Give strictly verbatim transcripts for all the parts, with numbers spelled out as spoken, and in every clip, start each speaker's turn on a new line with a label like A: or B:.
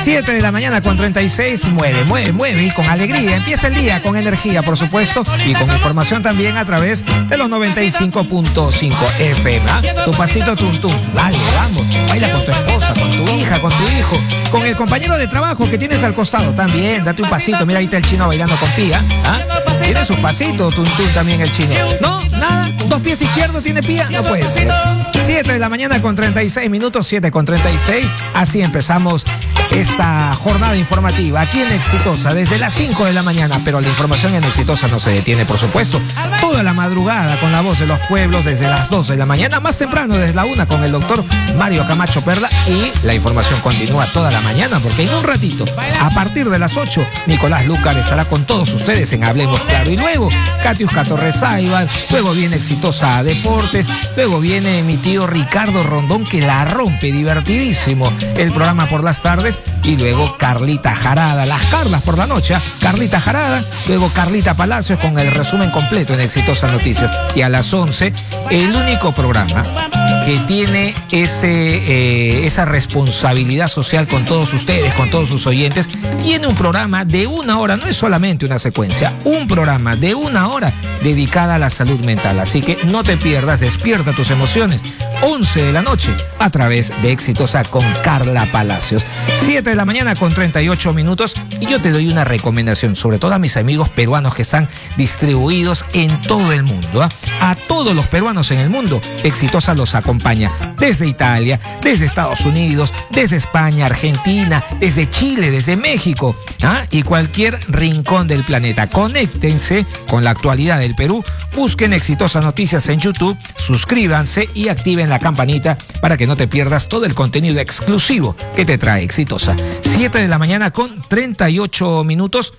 A: siete de la mañana con treinta y seis, mueve, mueve, mueve y con alegría. Empieza el día con energía, por supuesto, y con información también a través de los noventa y cinco punto cinco F M. ¿Ah? Tu pasito tum tum, dale, vamos, baila con tu esposa, con tu hija, con tu hijo, con el compañero de trabajo que tienes al costado también, date un pasito. Mira, ahí está el chino bailando con pía. ¿Ah? Tiene sus pasitos, tum tum también el chino. No, nada, dos pies izquierdos tiene pía, no puede ser. siete de la mañana con treinta y seis minutos, siete con treinta y seis, así empezamos esta jornada informativa aquí en Exitosa desde las cinco de la mañana, pero la información en Exitosa no se detiene, por supuesto, toda la madrugada con la voz de los pueblos desde las doce de la mañana, más temprano desde la una con el doctor Mario Camacho Perla, y la información continúa toda la mañana porque en un ratito, a partir de las ocho, Nicolás Lucar estará con todos ustedes en Hablemos Claro, y luego Catiusca Torres Sáibar, luego viene Exitosa Deportes, luego viene mi tío Ricardo Rondón que la rompe, divertidísimo el programa por las tardes, y luego Carlita Jarada, las Carlas por la noche, ¿eh? Carlita Jarada, luego Carlita Palacios con el resumen completo en Exitosa Noticias, y a las once, el único programa que tiene ese, eh, esa responsabilidad social con todos ustedes, con todos sus oyentes, tiene un programa de una hora, no es solamente una secuencia, un programa de una hora dedicada a la salud mental, así que no te pierdas, despierta tus emociones, once de la noche, a través de Exitosa con Carla Palacios, siete de la mañana con treinta y ocho minutos, y yo te doy una recomendación, sobre todo a mis amigos peruanos que están distribuidos en todo el mundo, ¿eh? A todos los peruanos en el mundo, Exitosa los acompaña desde Italia, desde Estados Unidos, desde España, Argentina, desde Chile, desde México, ¿ah? Y cualquier rincón del planeta. Conéctense con la actualidad del Perú, busquen Exitosa Noticias en YouTube, suscríbanse y activen la campanita para que no te pierdas todo el contenido exclusivo que te trae Exitosa. siete de la mañana con treinta y ocho minutos.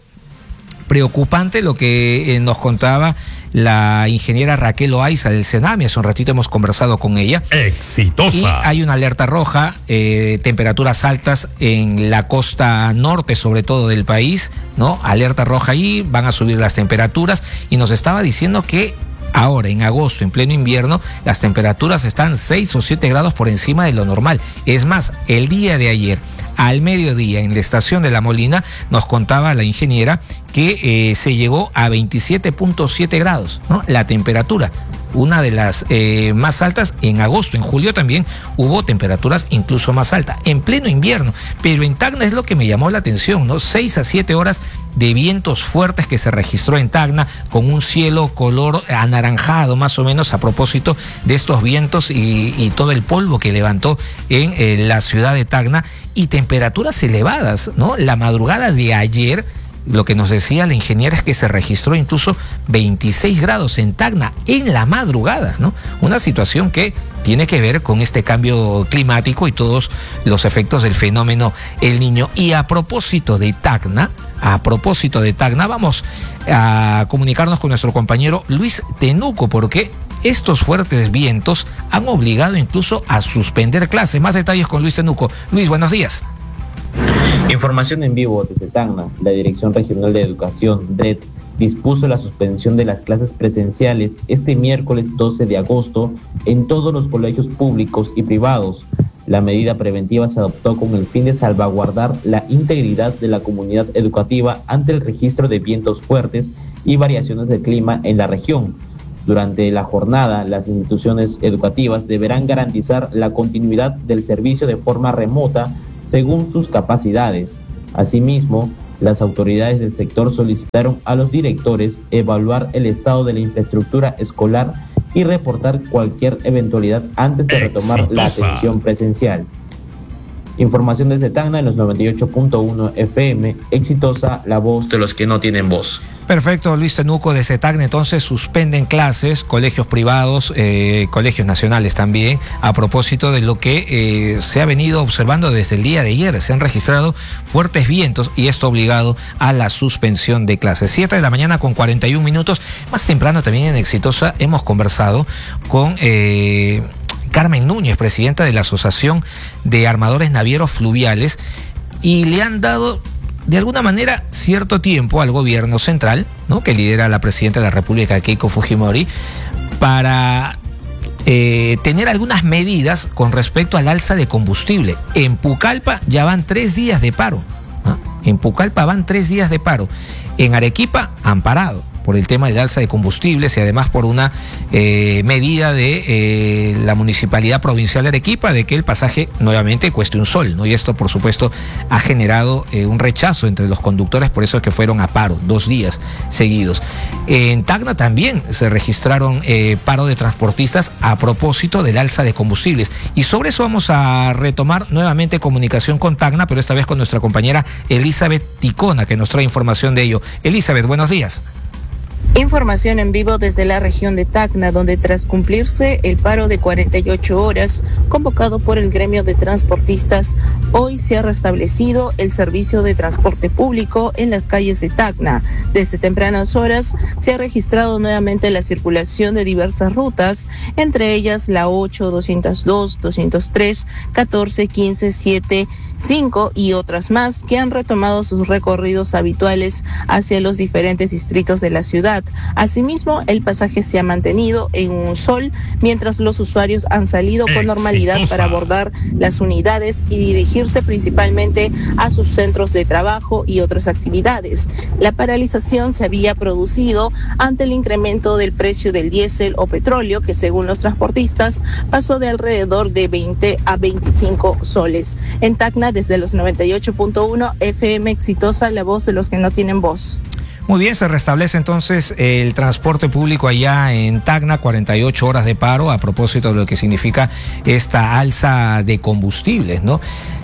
A: Preocupante lo que eh, nos contaba la ingeniera Raquel Oaiza del Senami. Hace un ratito hemos conversado con ella.
B: Exitosa.
A: Y hay una alerta roja, eh, temperaturas altas en la costa norte, sobre todo del país, ¿no? Alerta roja ahí, van a subir las temperaturas, y nos estaba diciendo que ahora, en agosto, en pleno invierno, las temperaturas están seis o siete grados por encima de lo normal. Es más, el día de ayer, al mediodía, en la estación de La Molina, nos contaba la ingeniera que eh, se llegó a veintisiete punto siete grados, ¿no? La temperatura, una de las eh, más altas en agosto. En julio también hubo temperaturas incluso más altas, en pleno invierno. Pero en Tacna es lo que me llamó la atención, ¿no? seis a siete horas de vientos fuertes que se registró en Tacna, con un cielo color anaranjado más o menos, a propósito de estos vientos y, y todo el polvo que levantó en eh, la ciudad de Tacna, y temperaturas elevadas, ¿no? La madrugada de ayer, lo que nos decía la ingeniera es que se registró incluso veintiséis grados en Tacna en la madrugada, ¿no? Una situación que tiene que ver con este cambio climático y todos los efectos del fenómeno El Niño. Y a propósito de Tacna, a propósito de Tacna, vamos a comunicarnos con nuestro compañero Luis Tenuco, porque estos fuertes vientos han obligado incluso a suspender clases. Más detalles con Luis Tenuco. Luis, buenos días.
C: Información en vivo desde Tacna. La Dirección Regional de Educación, D R E D, dispuso la suspensión de las clases presenciales este miércoles doce de agosto en todos los colegios públicos y privados. La medida preventiva se adoptó con el fin de salvaguardar la integridad de la comunidad educativa ante el registro de vientos fuertes y variaciones del clima en la región. Durante la jornada, las instituciones educativas deberán garantizar la continuidad del servicio de forma remota según sus capacidades. Asimismo, las autoridades del sector solicitaron a los directores evaluar el estado de la infraestructura escolar y reportar cualquier eventualidad antes de retomar Exitosa. La atención presencial. Información desde Tacna en los noventa y ocho punto uno F M, Exitosa, la voz de los que no tienen voz.
A: Perfecto, Luis Tenuco desde Tacna. Entonces suspenden clases, colegios privados, eh, colegios nacionales también, a propósito de lo que eh, se ha venido observando desde el día de ayer. Se han registrado fuertes vientos y esto ha obligado a la suspensión de clases. siete de la mañana con cuarenta y un minutos. Más temprano también en Exitosa hemos conversado con Eh, Carmen Núñez, presidenta de la Asociación de Armadores Navieros Fluviales, y le han dado de alguna manera cierto tiempo al gobierno central, ¿no?, que lidera la presidenta de la República, Keiko Fujimori, para eh, tener algunas medidas con respecto al alza de combustible. En Pucallpa ya van tres días de paro. ¿Ah? En Pucallpa van tres días de paro. En Arequipa han parado por el tema del alza de combustibles y además por una eh, medida de eh, la Municipalidad Provincial de Arequipa de que el pasaje nuevamente cueste un sol, ¿no? Y esto, por supuesto, ha generado eh, un rechazo entre los conductores, por eso es que fueron a paro dos días seguidos. En Tacna también se registraron eh, paro de transportistas a propósito del alza de combustibles. Y sobre eso vamos a retomar nuevamente comunicación con Tacna, pero esta vez con nuestra compañera Elizabeth Ticona, que nos trae información de ello. Elizabeth, buenos días.
B: Información en vivo desde la región de Tacna, donde tras cumplirse el paro de cuarenta y ocho horas convocado por el gremio de transportistas, hoy se ha restablecido el servicio de transporte público en las calles de Tacna. Desde tempranas horas se ha registrado nuevamente la circulación de diversas rutas, entre ellas la ocho, doscientos dos, doscientos tres, catorce, quince, siete, cinco y otras más que han retomado sus recorridos habituales hacia los diferentes distritos de la ciudad. Asimismo, el pasaje se ha mantenido en un sol, mientras los usuarios han salido con normalidad para abordar las unidades y dirigirse principalmente a sus centros de trabajo y otras actividades. La paralización se había producido ante el incremento del precio del diésel o petróleo, que según los transportistas pasó de alrededor de veinte a veinticinco soles. En Tacna, desde los noventa y ocho punto uno F M Exitosa, la voz de los que no tienen voz.
A: Muy bien, se restablece entonces el transporte público allá en Tacna, cuarenta y ocho horas de paro a propósito de lo que significa esta alza de combustibles, ¿no?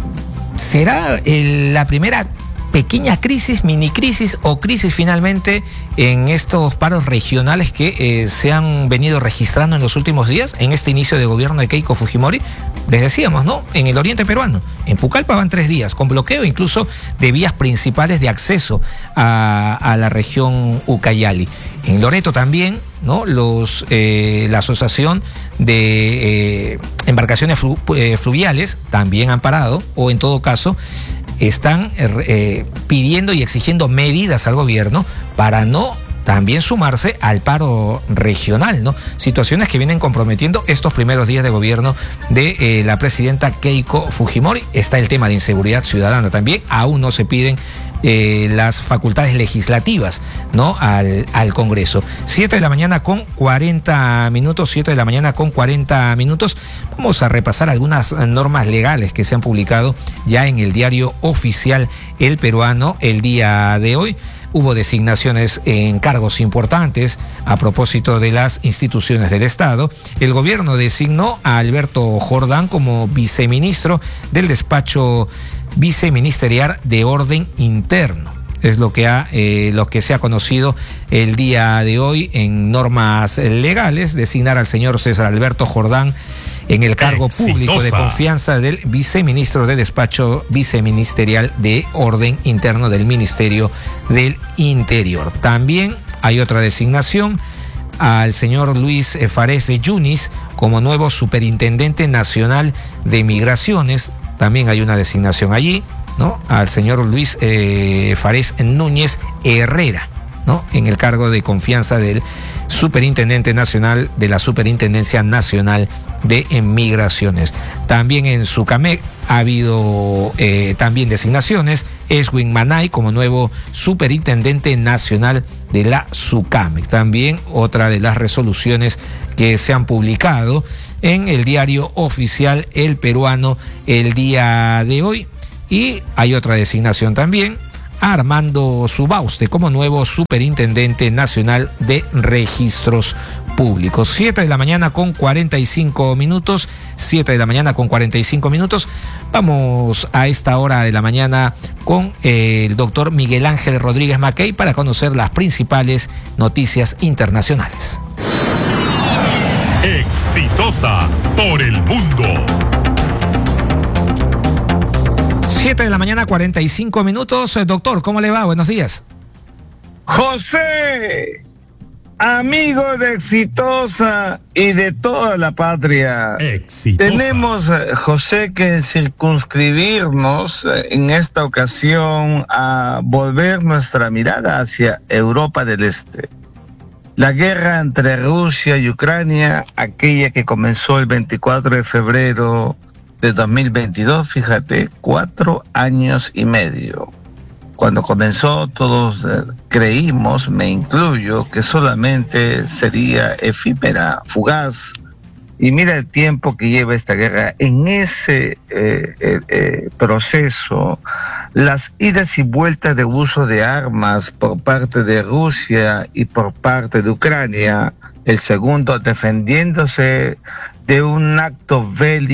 A: ¿Será el, la primera pequeña crisis, mini crisis o crisis finalmente en estos paros regionales que eh, se han venido registrando en los últimos días, en este inicio de gobierno de Keiko Fujimori? Les decíamos, ¿no? En el oriente peruano, en Pucallpa van tres días, con bloqueo incluso de vías principales de acceso a, a la región Ucayali. En Loreto también, ¿no? Los, eh, la Asociación de eh, Embarcaciones flu, eh, Fluviales también han parado, o en todo caso, están eh, pidiendo y exigiendo medidas al gobierno para no también sumarse al paro regional, ¿no? Situaciones que vienen comprometiendo estos primeros días de gobierno de eh, la presidenta Keiko Fujimori. Está el tema de inseguridad ciudadana también. Aún no se piden eh, las facultades legislativas, ¿no? Al, al Congreso. siete de la mañana con cuarenta minutos, siete de la mañana con cuarenta minutos. Vamos a repasar algunas normas legales que se han publicado ya en el diario oficial El Peruano el día de hoy. Hubo designaciones en cargos importantes a propósito de las instituciones del Estado. El gobierno designó a Alberto Jordán como viceministro del despacho viceministerial de orden interno. Es lo que, ha, eh, lo que se ha conocido el día de hoy en normas legales, designar al señor César Alberto Jordán en el cargo Exitosa. público de confianza del viceministro de despacho viceministerial de orden interno del Ministerio del Interior. También hay otra designación al señor Luis Fares de Yunis como nuevo superintendente nacional de migraciones. También hay una designación allí, ¿no? Al señor Luis eh, Fares Núñez Herrera, ¿no? En el cargo de confianza del superintendente nacional de la Superintendencia Nacional de Migraciones. También en Sucamec ha habido eh, también designaciones. Eswin Manay como nuevo superintendente nacional de la Sucamec. También otra de las resoluciones que se han publicado en el diario oficial El Peruano el día de hoy. Y hay otra designación también, a Armando Subauste como nuevo superintendente nacional de registros públicos. siete de la mañana con cuarenta y cinco minutos, siete de la mañana con cuarenta y cinco minutos. Vamos a esta hora de la mañana con eh, el doctor Miguel Ángel Rodríguez Mackey para conocer las principales noticias internacionales.
D: Exitosa por el mundo.
A: siete de la mañana, cuarenta y cinco minutos. Doctor, ¿cómo le va? Buenos días.
E: José, amigo de Exitosa y de toda la patria.
D: Exitosa.
E: Tenemos, José, que circunscribirnos en esta ocasión a volver nuestra mirada hacia Europa del Este. La guerra entre Rusia y Ucrania, aquella que comenzó el veinticuatro de febrero de dos mil veintidós, fíjate, cuatro años y medio. Cuando comenzó todos eh, creímos, me incluyo, que solamente sería efímera, fugaz. Y mira el tiempo que lleva esta guerra. En ese eh, eh, eh, proceso, las idas y vueltas de uso de armas por parte de Rusia y por parte de Ucrania, el segundo defendiéndose de un acto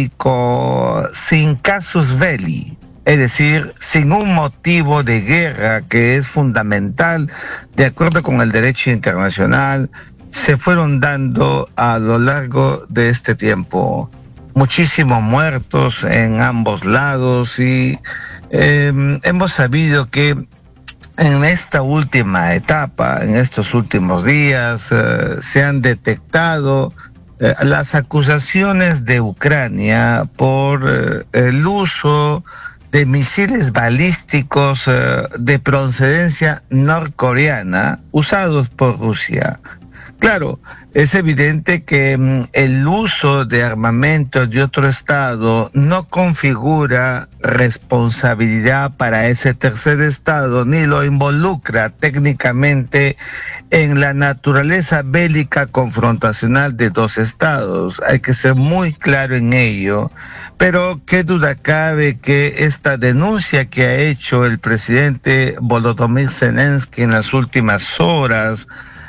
E: bélico sin casus belli, es decir, sin un motivo de guerra que es fundamental de acuerdo con el derecho internacional, se fueron dando a lo largo de este tiempo. Muchísimos muertos en ambos lados y eh, hemos sabido que en esta última etapa, en estos últimos días, eh, se han detectado eh, las acusaciones de Ucrania por eh, el uso de misiles balísticos eh, de procedencia norcoreana usados por Rusia. Claro, es evidente que mm, el uso de armamento de otro estado no configura responsabilidad para ese tercer estado, ni lo involucra técnicamente en la naturaleza bélica confrontacional de dos estados. Hay que ser muy claro en ello. Pero qué duda cabe que esta denuncia que ha hecho el presidente Volodymyr Zelensky en las últimas horas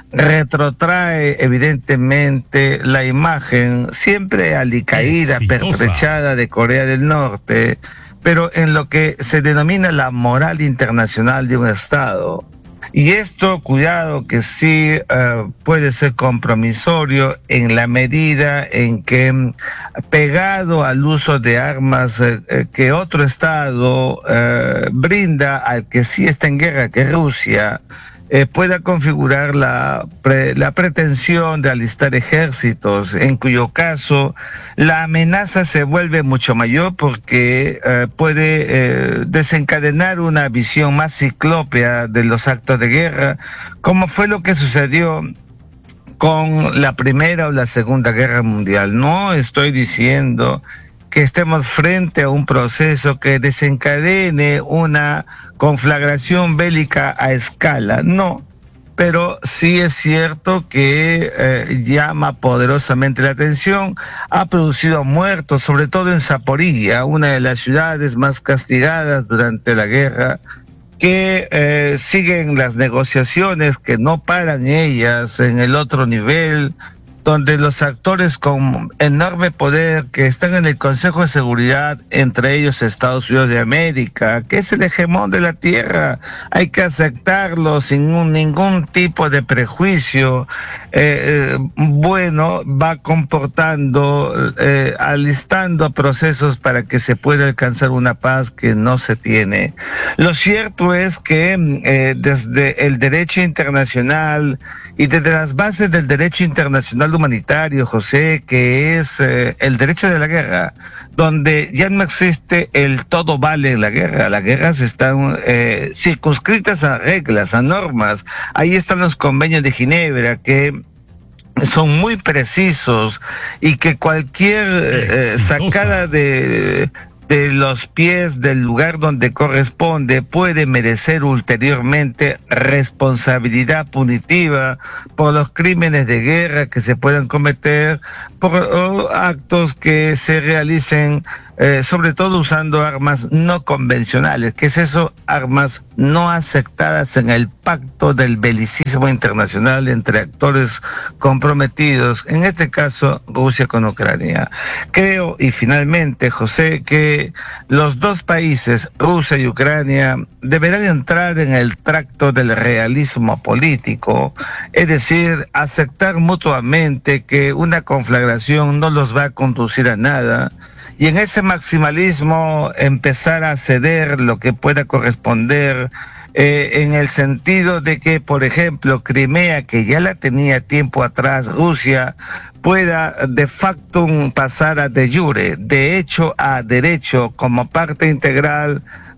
E: retrotrae evidentemente la imagen siempre alicaída,
D: Exitosa.
E: pertrechada de Corea del Norte, pero en lo que se denomina la moral internacional de un Estado. Y esto, cuidado, que sí uh, puede ser compromisorio en la medida en que, pegado al uso de armas uh, que otro Estado uh, brinda al que sí está en guerra, que es Rusia, Eh, pueda configurar la, pre, la pretensión de alistar ejércitos, en cuyo caso la amenaza se vuelve mucho mayor porque eh, puede eh, desencadenar una visión más ciclópea de los actos de guerra, como fue lo que sucedió con la Primera o la Segunda Guerra Mundial. No estoy diciendo que estemos frente a un proceso que desencadene una conflagración bélica a escala, no, pero sí es cierto que eh, llama poderosamente la atención, ha producido muertos, sobre todo en Zaporilla, una de las ciudades más castigadas durante la guerra, que eh, siguen las negociaciones, que no paran ellas en el otro nivel, donde los actores con enorme poder que están en el Consejo de Seguridad, entre ellos Estados Unidos de América, que es el hegemón de la tierra, hay que aceptarlo sin un, ningún tipo de prejuicio, eh, bueno, va comportando, eh, alistando procesos para que se pueda alcanzar una paz que no se tiene. Lo cierto es que eh, desde el derecho internacional y desde las bases del derecho internacional humanitario, José, que es eh, el derecho de la guerra, donde ya no existe el todo vale en la guerra. Las guerras están eh, circunscritas a reglas, a normas. Ahí están los convenios de Ginebra que son muy precisos y que cualquier eh, sacada de de los pies del lugar donde corresponde puede merecer ulteriormente responsabilidad punitiva por los crímenes de guerra que se puedan cometer, por oh, actos que se realicen eh, sobre todo usando armas no convencionales. ¿Qué es eso? Armas no aceptadas en el pacto del belicismo internacional entre actores comprometidos, en este caso Rusia con Ucrania. Creo, y finalmente, José, que los dos países, Rusia y Ucrania, deberán entrar en el tracto del realismo político, es decir, aceptar mutuamente que una conflagración no los va a conducir a nada, y en ese maximalismo empezar a ceder lo que pueda corresponder, eh, en el sentido de que, por ejemplo, Crimea, que ya la tenía tiempo atrás Rusia, pueda de facto pasar a de jure, de hecho a derecho, como parte integral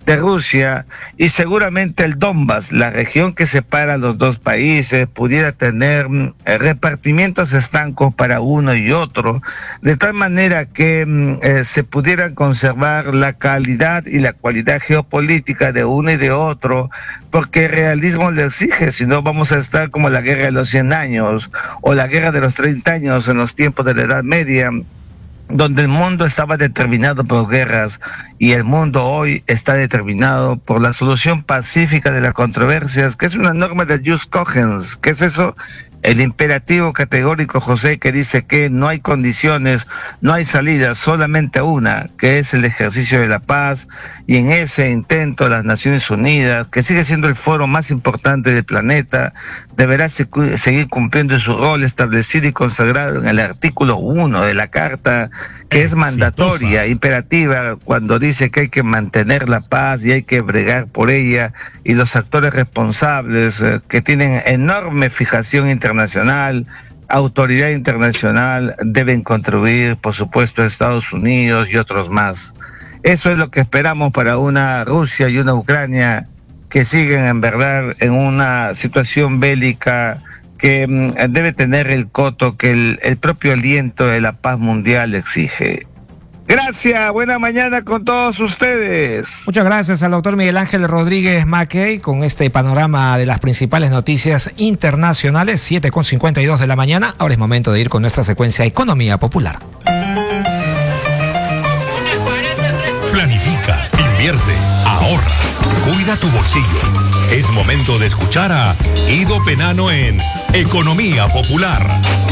E: de Rusia, y seguramente el Donbass, la región que separa los dos países, pudiera tener eh, repartimientos estancos para uno y otro, de tal manera que eh, se pudieran conservar la calidad y la cualidad geopolítica de uno y de otro, porque el realismo lo exige, si no vamos a estar como la guerra de los cien años o la guerra de los treinta años en los tiempos de la Edad Media, donde el mundo estaba determinado por guerras y el mundo hoy está determinado por la solución pacífica de las controversias, que es una norma de jus cogens. ¿Qué es eso? El imperativo categórico, José, que dice que no hay condiciones, no hay salida, solamente una, que es el ejercicio de la paz, y en ese intento las Naciones Unidas, que sigue siendo el foro más importante del planeta, deberá secu- seguir cumpliendo su rol establecido y consagrado en el artículo uno de la Carta, que es mandatoria, imperativa, cuando dice que hay que mantener la paz y hay que bregar por ella, y los actores responsables eh, que tienen enorme fijación internacional, autoridad internacional, deben contribuir, por supuesto, Estados Unidos y otros más. Eso es lo que esperamos para una Rusia y una Ucrania que siguen en verdad en una situación bélica que mm, debe tener el coto que el, el propio aliento de la paz mundial exige. Gracias, buena mañana con todos ustedes.
A: Muchas gracias al doctor Miguel Ángel Rodríguez Mackey con este panorama de las principales noticias internacionales, siete con cincuenta y dos de la mañana. Ahora es momento de ir con nuestra secuencia Economía Popular.
D: Planifica, invierte, ahorra, cuida tu bolsillo. Es momento de escuchar a Guido Penano en Economía Popular.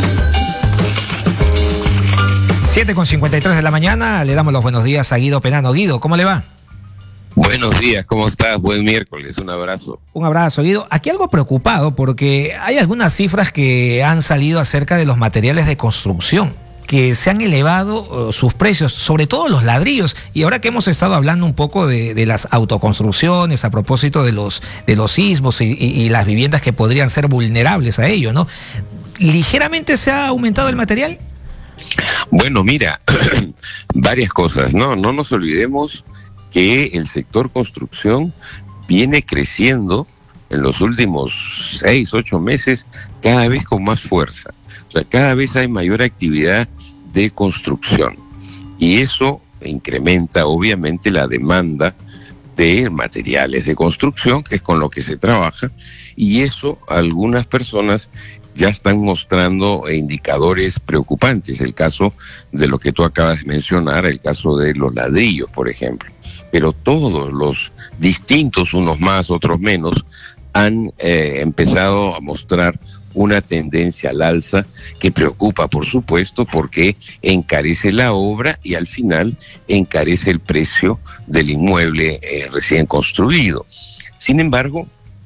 A: siete con cincuenta y tres de la mañana, le damos los buenos días a Guido Penano. Guido, ¿cómo le va?
F: Buenos días, ¿cómo estás? Buen miércoles, un abrazo.
A: Un abrazo, Guido. Aquí algo preocupado porque hay algunas cifras que han salido acerca de los materiales de construcción, que se han elevado uh, sus precios, sobre todo los ladrillos. Y ahora que hemos estado hablando un poco de, de las autoconstrucciones a propósito de los, de los sismos y, y, y las viviendas que podrían ser vulnerables a ello, ¿no? ¿Ligeramente se ha aumentado el material?
F: Bueno, mira, varias cosas, ¿no? No nos olvidemos que el sector construcción viene creciendo en los últimos seis, ocho meses cada vez con más fuerza. O sea, cada vez hay mayor actividad de construcción y eso incrementa obviamente la demanda de materiales de construcción, que es con lo que se trabaja, y eso algunas personas ya están mostrando indicadores preocupantes. El caso de lo que tú acabas de mencionar, el caso de los ladrillos, por ejemplo. Pero todos los distintos, unos más, otros menos, han eh, empezado a mostrar una tendencia al alza que preocupa, por supuesto, porque encarece la obra y al final encarece el precio del inmueble eh, recién construido. Sin embargo,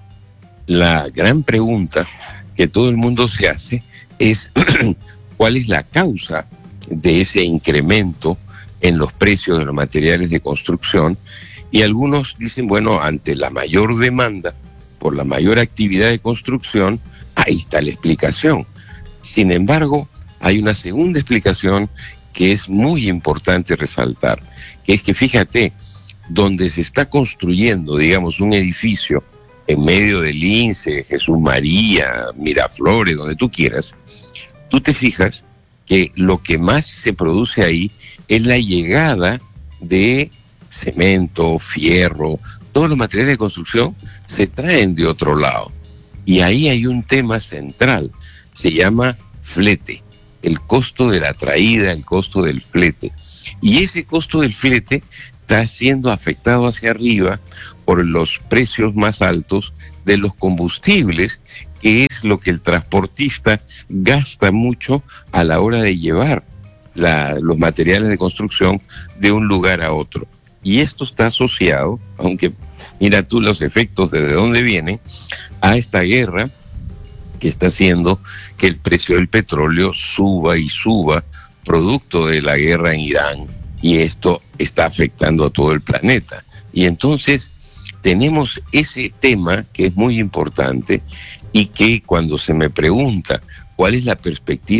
F: la gran pregunta que todo el mundo se hace es cuál es la causa de ese incremento en los precios de los materiales de construcción, y algunos dicen, bueno, ante la mayor demanda por la mayor actividad de construcción, ahí está la explicación. Sin embargo, hay una segunda explicación que es muy importante resaltar, que es que fíjate, donde se está construyendo, digamos, un edificio en medio del Lince, Jesús María, Miraflores, donde tú quieras, tú te fijas que lo que más se produce ahí es la llegada de cemento, fierro, todos los materiales de construcción se traen de otro lado. Y ahí hay un tema central, se llama flete, el costo de la traída, el costo del flete. Y ese costo del flete está siendo afectado hacia arriba por los precios más altos de los combustibles, que es lo que el transportista gasta mucho a la hora de llevar la, los materiales de construcción de un lugar a otro. Y esto está asociado, aunque mira tú los efectos de dónde vienen, a esta guerra que está haciendo que el precio del petróleo suba y suba, producto de la guerra en Irán, y esto está afectando a todo el planeta. Y entonces tenemos ese tema que es muy importante y que cuando se me pregunta cuál es la perspectiva